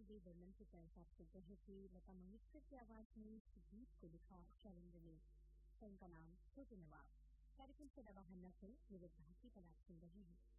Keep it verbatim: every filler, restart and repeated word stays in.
के वर्णन से साफ चलता है कि लता मंगेशकर की आवाज में इस गीत को लिखा शैलेंद्र ने। फिल्म का नाम छोटे नवाब। कार्यक्रम से रवा हन्ना से विविध भारती पर आप सुन रहे हैं।